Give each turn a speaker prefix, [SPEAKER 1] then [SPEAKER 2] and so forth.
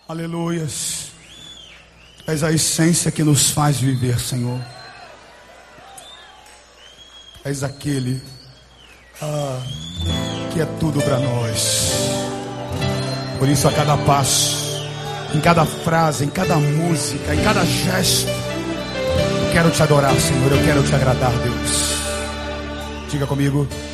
[SPEAKER 1] Aleluias. És a essência que nos faz viver, Senhor. És aquele que é tudo para nós. Por isso, a cada passo, em cada frase, em cada música, em cada gesto, eu quero te adorar, Senhor. Eu quero te agradar, Deus. Diga comigo.